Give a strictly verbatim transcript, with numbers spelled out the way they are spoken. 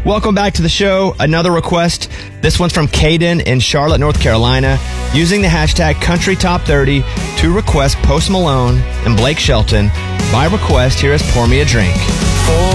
Welcome back to the show. Another request. This one's from Caden in Charlotte, North Carolina, using the hashtag Country Top thirty to request Post Malone and Blake Shelton. By request, here is Pour Me a Drink.